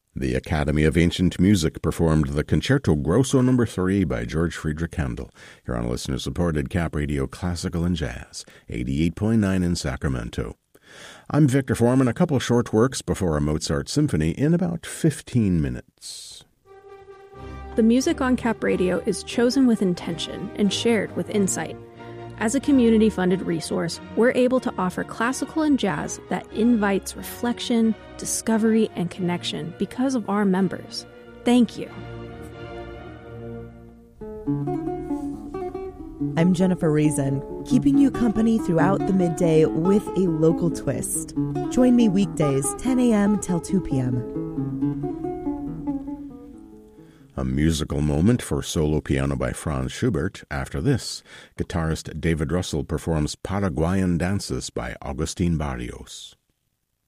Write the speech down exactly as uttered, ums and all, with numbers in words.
The Academy of Ancient Music performed the Concerto Grosso Number three by George Friedrich Handel, here on listener-supported Cap Radio Classical and Jazz, eighty-eight point nine in Sacramento. I'm Victor Foreman. A couple short works before a Mozart symphony in about fifteen minutes. The music on Cap Radio is chosen with intention and shared with insight. As a community-funded resource, we're able to offer classical and jazz that invites reflection, discovery, and connection because of our members. Thank you. I'm Jennifer Reason, keeping you company throughout the midday with a local twist. Join me weekdays, ten a.m. till two p.m. A musical moment for solo piano by Franz Schubert. After this, guitarist David Russell performs Paraguayan Dances by Agustin Barrios.